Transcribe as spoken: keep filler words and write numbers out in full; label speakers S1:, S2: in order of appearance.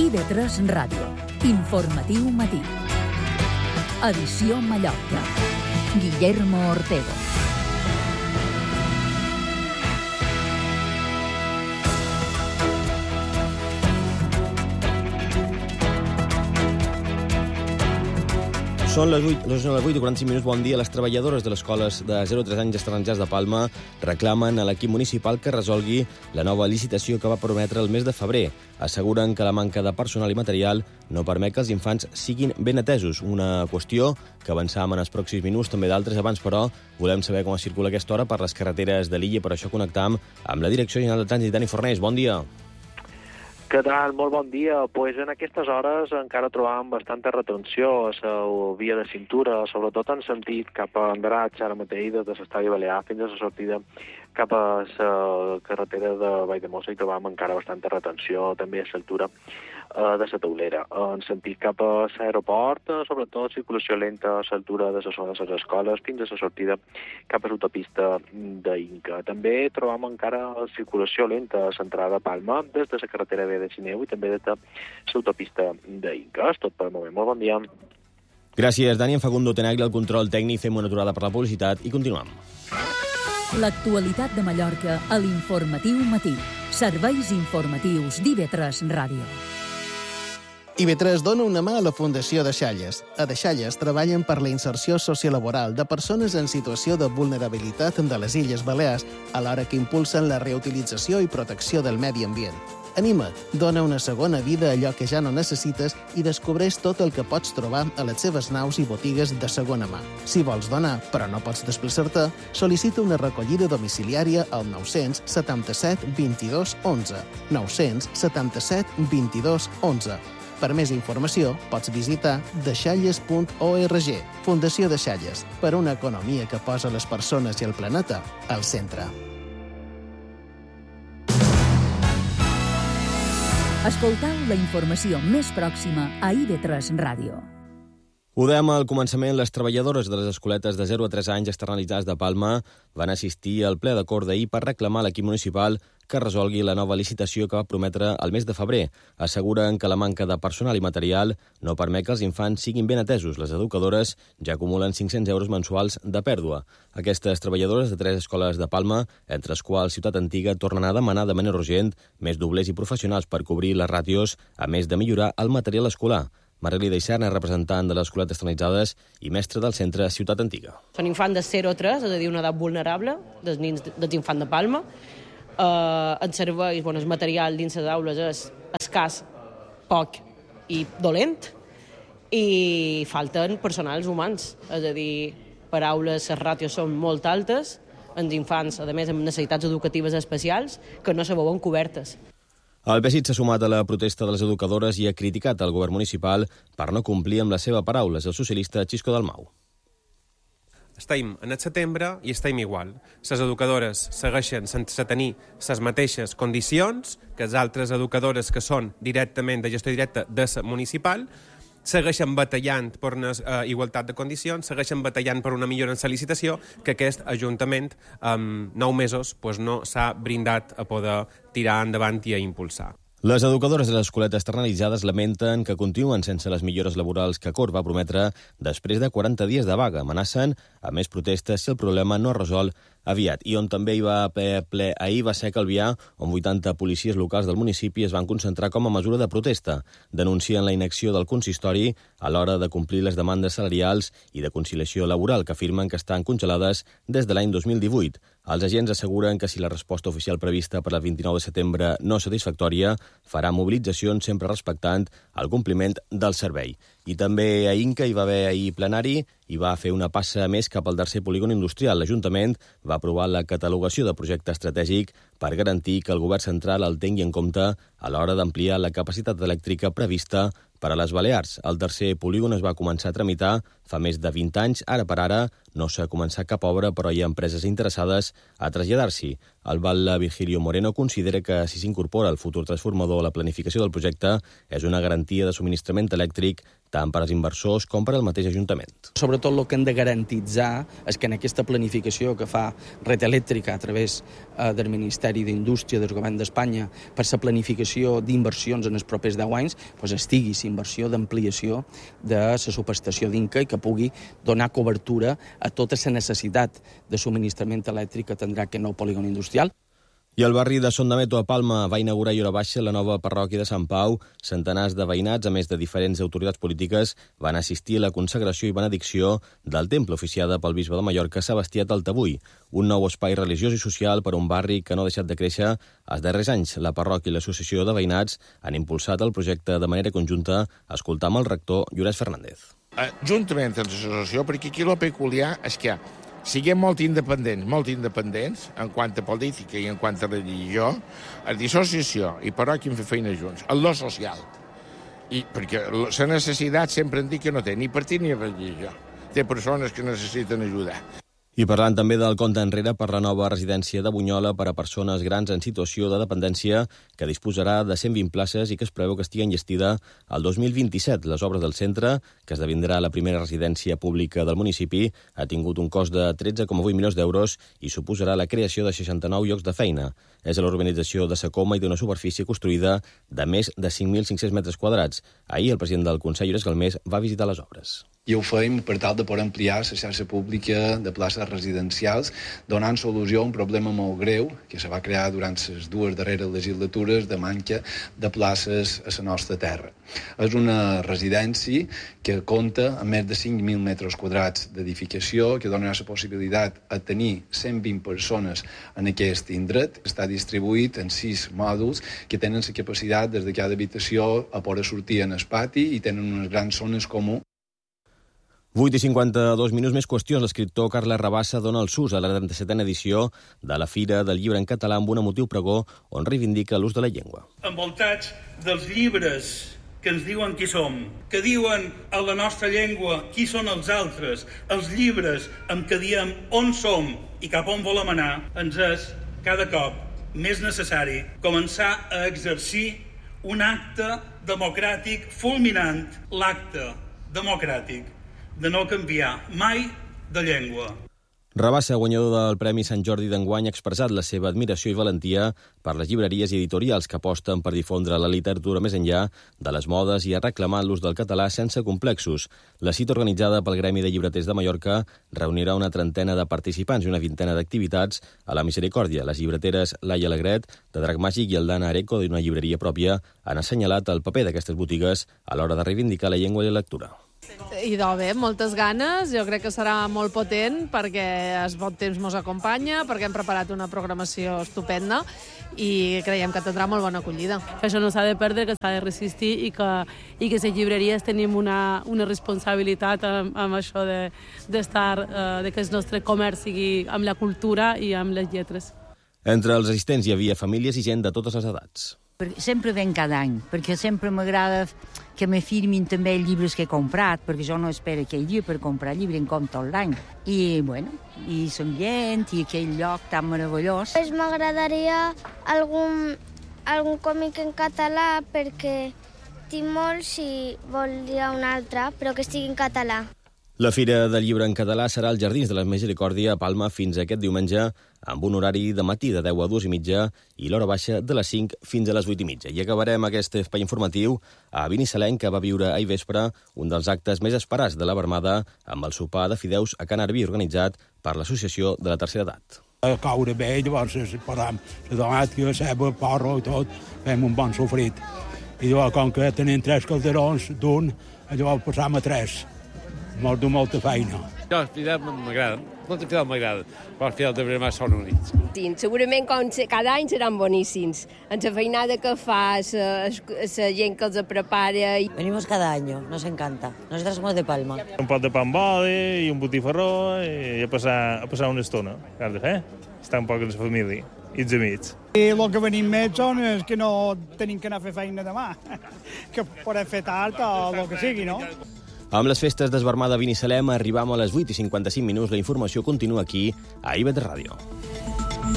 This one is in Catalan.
S1: I V tres Ràdio. Informatiu matí. Edició Mallorca. Guillermo Ortego.
S2: Són les vuit i quaranta-cinc minuts. Bon dia. Les treballadores de les escoles de zero a tres anys estrangers de Palma reclamen a l'equip municipal que resolgui la nova licitació que va prometre el mes de febrer. Asseguren que la manca de personal i material no permet que els infants siguin ben atesos. Una qüestió que avançàvem en els pròxims minuts, també d'altres. Abans, però, volem saber com es circula a aquesta hora per les carreteres de l'illa. Per això connectam amb la Direcció General de Trànsit, Dani Fornés. Bon dia.
S3: Què tal? Molt bon dia. Pues en aquestes hores encara trobàvem bastanta retenció a la via de cintura, sobretot en sentit cap a Andratx, ara mateix, des de l'Estadi Balear fins a la sortida cap a la carretera de Valldemossa, i trobàvem encara bastanta retenció, també a l'altura de la Taulera. En sentit cap a l'aeroport, sobretot circulació lenta a l'altura de la zona de les escoles fins a la sortida cap a l'autopista d'Inca. També trobam encara circulació lenta a l'entrada de Palma des de la carretera de Sineu i també des de l'autopista d'Inca. És tot per el moment. Molt bon dia.
S2: Gràcies, Dani. En Facundo Tenagli, el control tècnic. Fem una aturada per la publicitat i continuem.
S1: L'actualitat de Mallorca a l'Informatiu Matí. Serveis informatius d'I V tres Ràdio.
S4: I V tres dona una mà a la Fundació Deixalles. A Deixalles treballen per la inserció sociolaboral de persones en situació de vulnerabilitat de les Illes Balears, alhora que impulsen la reutilització i protecció del medi ambient. Anima't, dona una segona vida a allò que ja no necessites i descobreix tot el que pots trobar a les seves naus i botigues de segona mà. Si vols donar, però no pots desplaçar-te, sol·licita una recollida domiciliària al nou-cents setanta-set vint-i-dos onze. nou-cents setanta-set vint-i-dos onze. Per més informació, pots visitar deixalles punt org. Fundació Deixalles, per una economia que posa les persones i el planeta al centre.
S1: Escoltau la informació més pròxima a I V tres Ràdio.
S2: Ho dèiem al començament, les treballadores de les escoletes de zero a tres anys externalitzades de Palma van assistir al ple d'acord d'ahir per reclamar a l'equip municipal que resolgui la nova licitació que va prometre el mes de febrer. Asseguren que la manca de personal i material no permet que els infants siguin ben atesos. Les educadores ja acumulen cinc-cents euros mensuals de pèrdua. Aquestes treballadores de tres escoles de Palma, entre les quals Ciutat Antiga, tornen a demanar de manera urgent més doblers i professionals per cobrir les ràtios, a més de millorar el material escolar. Marili Deixarna, representant de les escoletes externalitzades i mestre del centre Ciutat Antiga.
S5: Són infants de zero a tres, és a dir, una edat vulnerable dels nins dels infants de Palma. Uh, en serveis, bueno, el material dins les aules és escàs, poc i dolent, i falten personals humans, és a dir, per aules les ràtios són molt altes, els infants, a més, amb necessitats educatives especials, que no se veuen cobertes.
S2: El P S I T s'ha sumat a la protesta de les educadores i ha criticat el govern municipal per no complir amb la seva paraula. És el socialista Xisco Dalmau.
S6: Estem en el setembre i estem igual. Les educadores segueixen sense tenir les mateixes condicions que les altres educadores que són directament de gestió directa de la municipal, segueixen batallant per una uh, igualtat de condicions, segueixen batallant per una millora en la licitació que aquest Ajuntament en nou mesos pues, no s'ha brindat a poder tirar endavant i a impulsar.
S2: Les educadores de les escoletes externalitzades lamenten que continuen sense les millores laborals que Cor va prometre després de quaranta dies de vaga. Amenacen a més protestes si el problema no es resol aviat. I on també hi va ple, ple ahir va ser a Calvià, on vuitanta policies locals del municipi es van concentrar com a mesura de protesta. Denuncien la inacció del consistori a l'hora de complir les demandes salarials i de conciliació laboral, que afirmen que estan congelades des de l'any dos mil divuit. Els agents asseguren que si la resposta oficial prevista per al vint-i-nou de setembre no és satisfactòria, farà mobilitzacions sempre respectant el compliment del servei. I també a Inca hi va haver ahir plenari i va fer una passa més cap al tercer polígon industrial. L'Ajuntament va aprovar la catalogació de projecte estratègic per garantir que el govern central el tingui en compte a l'hora d'ampliar la capacitat elèctrica prevista per a les Balears. El tercer polígon es va començar a tramitar fa més de vint anys. Ara per ara no s'ha començat cap obra, però hi ha empreses interessades a traslladar-s'hi. El Batlle Virgilio Moreno considera que si s'incorpora el futur transformador a la planificació del projecte és una garantia de subministrament elèctric tant per als inversors com per al mateix Ajuntament.
S7: Sobretot el que hem de garantitzar és que en aquesta planificació que fa Red Elèctrica a través eh, del Ministeri d'Indústria del Govern d'Espanya per la planificació d'inversions en els propers deu anys, doncs estigui la inversió d'ampliació de la subestació d'Inca i que pugui donar cobertura a tota la necessitat de subministrament elèctric que tindrà aquest nou polígon industrial.
S2: I el barri de Son d'Ameto a Palma va inaugurar i hora baixa la nova parròquia de Sant Pau. Centenars de veïnats, a més de diferents autoritats polítiques, van assistir a la consagració i benedicció del temple oficiada pel bisbe de Mallorca, Sebastià Taltabull, un nou espai religiós i social per a un barri que no ha deixat de créixer els darrers anys. La parròquia i l'associació de veïnats han impulsat el projecte de manera conjunta, escoltant el rector Llorenç Fernández.
S8: Eh, juntament amb l'associació, perquè aquí el peculiar és que siguem molt independents, molt independents en quant a política i en quant a religió, a l'associació i parròquia hem fet feina junts, en lo social. I perquè la necessitat sempre en dic que no té ni partit ni religió. Té persones que necessiten ajuda.
S2: I parlant també del compte enrere per la nova residència de Bunyola per a persones grans en situació de dependència, que disposarà de cent vint places i que es preveu que estigui enllestida el dos mil vint-i-set. Les obres del centre, que esdevindrà la primera residència pública del municipi, ha tingut un cost de tretze coma vuit milions d'euros i suposarà la creació de seixanta-nou llocs de feina. És a l'urbanització de Sacoma i d'una superfície construïda de més de cinc mil cinc-cents metres quadrats. Ahir el president del Consell, Llorenç Galmés, va visitar les obres.
S9: I ho fem per tal de poder ampliar la xarxa pública de places residencials, donant solució a un problema molt greu que se va crear durant les dues darreres legislatures de manca de places a la nostra terra. És una residència que compta amb més de cinc mil metres quadrats d'edificació, que donarà la possibilitat a tenir cent vint persones en aquest indret. Està distribuït en sis mòduls que tenen la capacitat des de cada habitació a poder sortir en el pati i tenen unes grans zones comunes.
S2: vuit i cinquanta-dos minuts més qüestions. L'escriptor Carles Rabassa dona el sus a la trenta-setena edició de la Fira del Llibre en Català amb un emotiu pregó on reivindica l'ús de la llengua.
S10: Envoltats dels llibres que ens diuen qui som, que diuen a la nostra llengua qui són els altres, els llibres amb què diem on som i cap on volem anar, ens és cada cop més necessari començar a exercir un acte democràtic fulminant, l'acte democràtic de no canviar mai de llengua.
S2: Rabassa, guanyador del Premi Sant Jordi d'enguany, ha expressat la seva admiració i valentia per les llibreries i editorials que aposten per difondre la literatura més enllà de les modes i ha reclamat l'ús del català sense complexos. La cita organitzada pel Gremi de Llibreters de Mallorca reunirà una trentena de participants i una vintena d'activitats a la Misericòrdia. Les llibreteres Laia Alegret, de Drac Màgic, i Aldana Areco, d'una llibreria pròpia, han assenyalat el paper d'aquestes botigues a l'hora de reivindicar la llengua i la lectura.
S11: Idò, bé, moltes ganes, jo crec que serà molt potent perquè el bon temps mos acompanya, perquè hem preparat una programació estupenda i creiem que tindrà molt bona acollida.
S12: Això no s'ha de perdre, que s'ha de resistir i que, i que les llibreries tenim una, una responsabilitat amb, amb això de, d'estar, eh, de que el nostre comerç sigui amb la cultura i amb les lletres.
S2: Entre els assistents hi havia famílies i gent de totes les edats.
S13: Sempre ven cada any, perquè sempre m'agrada que me firmin també els llibres que he comprat, perquè jo no espero aquell dia per comprar llibre en compte tot l'any. I, bueno, i l'ambient i aquell lloc tan meravellós.
S14: Pues m'agradaria algun, algun còmic en català, perquè tinc molts i voldria un altre, però que estigui en català.
S2: La Fira del Llibre en Català serà als Jardins de la Misericòrdia a Palma fins aquest diumenge, amb un horari de matí de deu a dues i mitja i l'hora baixa de les cinc fins a les vuit i mitja. I acabarem aquest espai informatiu a Binissalem, que va viure ahir vespre un dels actes més esperats de la Vermada amb el sopar de fideus a Can Arbi, organitzat per l'Associació de la Tercera Edat.
S15: A caure bé, llavors parlem la tomàtica, ceba, porro i tot, fem un bon sofrit. I llavors, com que tenim tres calderons d'un, llavors passam a tres. Molt de molta feina.
S16: Jo, els fidels m'agraden, molts fidels m'agraden, però els fidels de Vermà són únics.
S17: Sí, segurament com cada any seran boníssims. En la feinada que fa, la gent que els prepara.
S18: Venimos cada año, nos encanta. Nosotros somos de Palma.
S19: Un pot de pa amb oli i un botifarró i a passar, a passar una estona, has de fer. Estar un poc amb la família i els amics.
S20: I el que venim més són és que no tenim que anar a fer feina demà, que podem fer tard o el que sigui, no?
S2: Amb les festes d'Esvermada a Binissalem arribam a les vuit i cinquanta-cinc minuts. La informació continua aquí, a I V tres Ràdio.